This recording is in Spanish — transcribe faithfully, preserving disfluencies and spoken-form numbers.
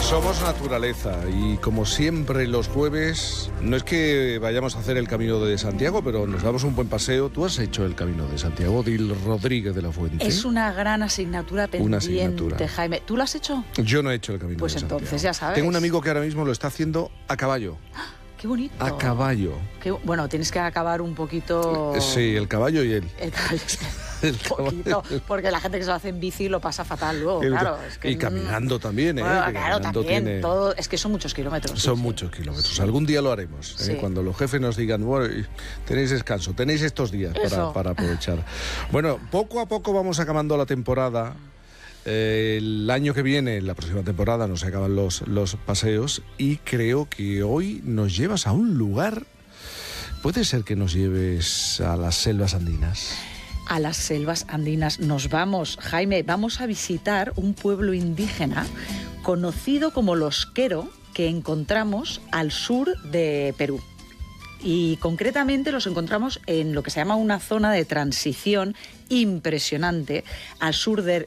Somos naturaleza y como siempre los jueves, no es que vayamos a hacer el Camino de Santiago, pero nos damos un buen paseo. ¿Tú has hecho el Camino de Santiago, Dil Rodríguez de la Fuente? Es una gran asignatura pendiente, una asignatura. Jaime. ¿Tú lo has hecho? Yo no he hecho el Camino pues de Santiago. Pues entonces ya sabes. Tengo un amigo que ahora mismo lo está haciendo a caballo. ¡Qué bonito! A caballo. Qué, bueno, tienes que acabar un poquito... Sí, el caballo y él. El caballo. El poquito, porque la gente que se lo hace en bici lo pasa fatal luego, el, claro. Es que, y caminando también, ¿eh? Bueno, que claro, caminando también. Tiene... Todo, es que son muchos kilómetros. Son sí, muchos sí. kilómetros. Sí. Algún día lo haremos, ¿eh? Sí. Cuando los jefes nos digan, bueno, tenéis descanso, tenéis estos días para, para aprovechar. Bueno, poco a poco vamos acabando la temporada. Eh, el año que viene, la próxima temporada, nos acaban los, los paseos y creo que hoy nos llevas a un lugar. ¿Puede ser que nos lleves a las selvas andinas? A las selvas andinas nos vamos, Jaime, vamos a visitar un pueblo indígena conocido como los Quero, que encontramos al sur de Perú. Y concretamente los encontramos en lo que se llama una zona de transición impresionante al sur de,